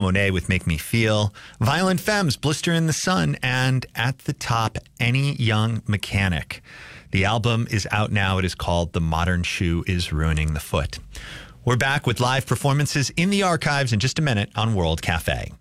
Monet with Make Me Feel, Violent Femmes, Blister in the Sun, and at the top, Any Young Mechanic. The album is out now. It is called The Modern Shoe is Ruining the Foot. We're back with live performances in the archives in just a minute on World Cafe.